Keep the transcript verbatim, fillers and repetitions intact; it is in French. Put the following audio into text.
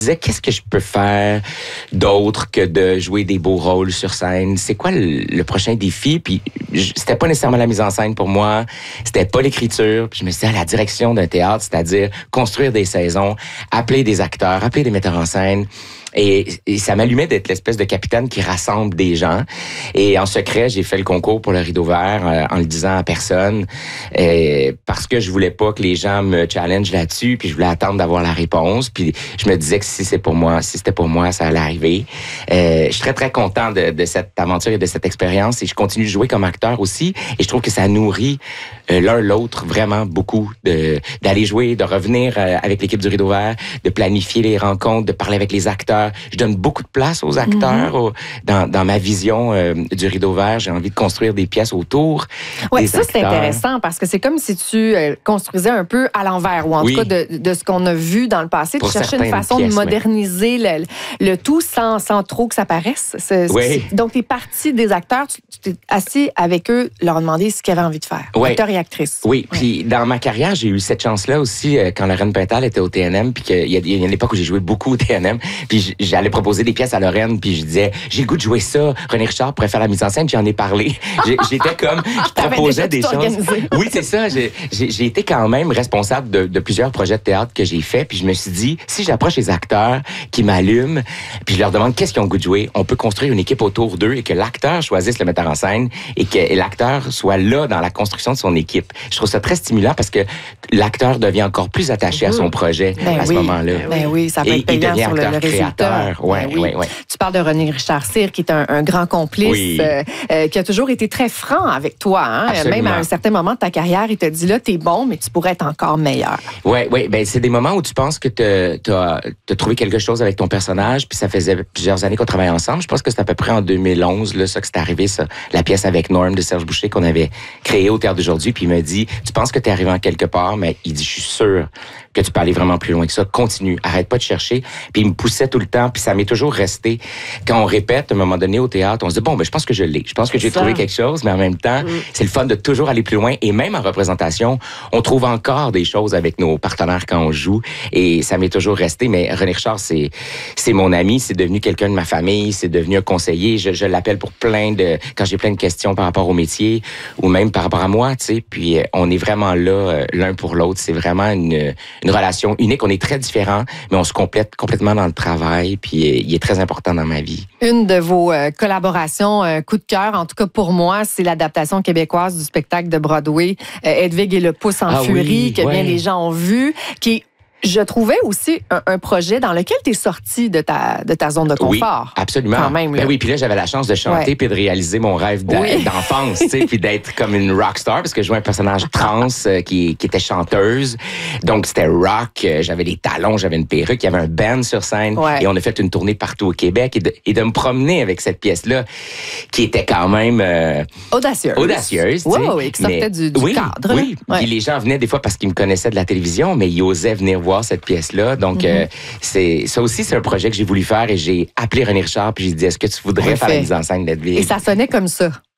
disais, qu'est-ce que je peux faire d'autre que de jouer des beaux rôles sur scène? C'est quoi le, le prochain défi? Puis je, c'était pas nécessairement la mise en scène pour moi, c'était pas l'écriture. Puis je me suis dit, à la direction d'un théâtre, c'est-à-dire construire des saisons, appeler des acteurs, appeler des metteurs en scène. Et, et ça m'allumait d'être l'espèce de capitaine qui rassemble des gens. Et en secret, j'ai fait le concours pour le Rideau Vert euh, en le disant à personne, euh, parce que je voulais pas que les gens me challengent là-dessus, puis je voulais attendre d'avoir la réponse. Puis je me disais que si c'est pour moi, si c'était pour moi, ça allait arriver. Euh, je suis très très content de, de cette aventure et de cette expérience, et je continue de jouer comme acteur aussi. Et je trouve que ça nourrit euh, l'un l'autre vraiment beaucoup, de d'aller jouer, de revenir euh, avec l'équipe du Rideau Vert, de planifier les rencontres, de parler avec les acteurs. Je donne beaucoup de place aux acteurs. Mm-hmm. au, dans, dans ma vision euh, du Rideau Vert, j'ai envie de construire des pièces autour. Oui, des ça, acteurs. C'est intéressant parce que c'est comme si tu euh, construisais un peu à l'envers, ou en oui. tout cas de, de ce qu'on a vu dans le passé. Pour tu cherchais une façon pièces, de moderniser le, le tout sans, sans trop que ça paraisse. C'est, oui. c'est, donc, tu es parti des acteurs, tu, tu t'es assis avec eux, leur demander ce qu'ils avaient envie de faire. Oui. Acteurs et actrices. Oui, oui. Puis dans ma carrière, j'ai eu cette chance-là aussi euh, quand Lorraine Pintal était au T N M, puis qu'il y a, il y a une époque où j'ai joué beaucoup au T N M, puis j'allais proposer des pièces à Lorraine, puis je disais, j'ai le goût de jouer ça. René Richard pourrait faire la mise en scène, puis j'en ai parlé. J'ai, j'étais comme, je proposais des choses. Organisé. Oui, c'est ça. J'ai, j'ai, j'ai été quand même responsable de, de plusieurs projets de théâtre que j'ai faits, puis je me suis dit, si j'approche les acteurs qui m'allument, puis je leur demande qu'est-ce qu'ils ont le goût de jouer, on peut construire une équipe autour d'eux et que l'acteur choisisse le metteur en scène et que l'acteur soit là dans la construction de son équipe. Je trouve ça très stimulant parce que l'acteur devient encore plus attaché mmh. à son projet ben à oui. ce moment-là. Ben oui, ça peut et, être payant sur le, le résultat. Ouais, ben oui. ouais, ouais. Tu parles de René Richard Cyr, qui est un, un grand complice, oui. euh, euh, qui a toujours été très franc avec toi. Hein? Même à un certain moment de ta carrière, il t'a dit, là, t'es bon, mais tu pourrais être encore meilleur. Oui, oui. Ben, c'est des moments où tu penses que tu as trouvé quelque chose avec ton personnage, puis ça faisait plusieurs années qu'on travaillait ensemble. Je pense que c'est à peu près en deux mille onze, là, ça que c'est arrivé, ça, la pièce avec Norm de Serge Boucher qu'on avait créée au Théâtre d'aujourd'hui. Puis il m'a dit, tu penses que tu es arrivé en quelque part, mais il dit, je suis sûr que tu peux aller vraiment plus loin que ça. Continue, arrête pas de chercher. Puis il me poussait tout le temps, puis ça m'est toujours resté. Quand on répète, à un moment donné au théâtre, on se dit, bon, ben, je pense que je l'ai. Je pense que j'ai trouvé quelque chose, mais en même temps, mm. c'est le fun de toujours aller plus loin. Et même en représentation, on trouve encore des choses avec nos partenaires quand on joue. Et ça m'est toujours resté. Mais René Richard, c'est, c'est mon ami, c'est devenu quelqu'un de ma famille, c'est devenu un conseiller. Je, je l'appelle pour plein de, quand j'ai plein de questions par rapport au métier ou même par rapport à moi, tu sais. Puis on est vraiment là, euh, l'un pour l'autre. C'est vraiment une, une relation unique. On est très différents, mais on se complète complètement dans le travail. Puis euh, il est très important dans ma vie. Une de vos euh, collaborations, euh, coup de cœur, en tout cas pour moi, c'est l'adaptation québécoise du spectacle de Broadway, euh, Hedwig et le pouce en ah furie, oui, que ouais. bien les gens ont vu, qui est je trouvais aussi un, un projet dans lequel tu es sorti de ta, de ta zone de confort. Oui, absolument. Quand même, ben oui, puis là, j'avais la chance de chanter ouais. puis de réaliser mon rêve d'a- oui. d'enfance, tu sais, puis d'être comme une rockstar, parce que je jouais un personnage trans euh, qui, qui était chanteuse. Donc, c'était rock. Euh, j'avais des talons, j'avais une perruque, il y avait un band sur scène. Ouais. Et on a fait une tournée partout au Québec. Et de, et de me promener avec cette pièce-là, qui était quand même... Euh, audacieuse. Audacieuse, tu sais. Oui, oui, qui sortait mais, du, du oui, cadre. Oui, ouais. Puis les gens venaient des fois parce qu'ils me connaissaient de la télévision, mais ils osaient venir voir cette pièce-là. Donc, mm-hmm. euh, c'est, ça aussi, c'est un projet que j'ai voulu faire et j'ai appelé René Richard puis j'ai dit, est-ce que tu voudrais faire la mise en scène d'Hedwig? Et ça sonnait comme ça.